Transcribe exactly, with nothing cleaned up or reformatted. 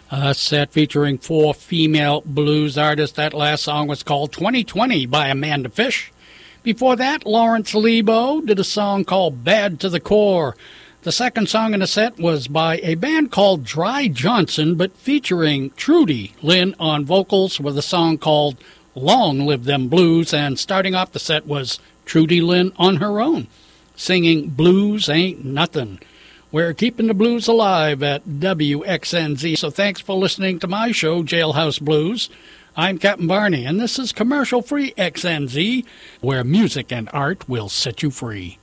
A set featuring four female blues artists. That last song was called twenty twenty by Amanda Fish. Before that, Lawrence Lebo did a song called Bad to the Core. The second song in the set was by a band called Dry Johnson, but featuring Trudy Lynn on vocals with a song called Long Live Them Blues. And starting off the set was Trudy Lynn on her own, singing Blues Ain't Nothing. We're keeping the blues alive at W X N Z. So thanks for listening to my show, Jailhouse Blues. I'm Captain Barney, and this is commercial-free X N Z, where music and art will set you free.